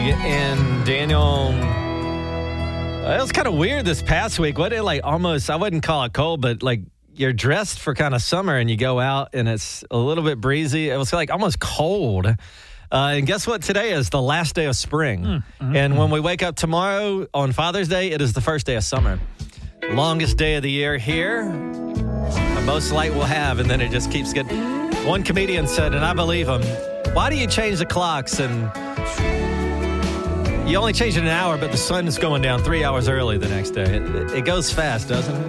And Daniel, it was kind of weird this past week. What it like almost, I wouldn't call it cold, but like you're dressed for kind of summer and you go out and it's a little bit breezy. It was like almost cold. And guess what? Today is the last day of spring. And when we wake up tomorrow on Father's Day, it is the first day of summer. Longest day of the year here. The most light we'll have, and then it just keeps getting. One comedian said, and I believe him, why do you change the clocks and you only change it an hour, but the sun is going down 3 hours early the next day? It goes fast, doesn't it?